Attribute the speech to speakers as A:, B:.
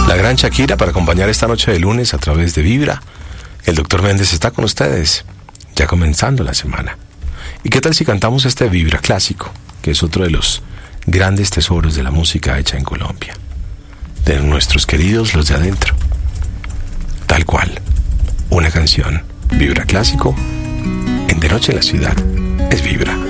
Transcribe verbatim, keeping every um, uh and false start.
A: La gran Shakira para acompañar esta noche de lunes a través de Vibra. El doctor Méndez está con ustedes, ya comenzando la semana. ¿Y qué tal si cantamos este Vibra clásico, que es otro de los grandes tesoros de la música hecha en Colombia? De nuestros queridos Los de Adentro. Tal cual, una canción Vibra clásico en De Noche en la Ciudad es Vibra.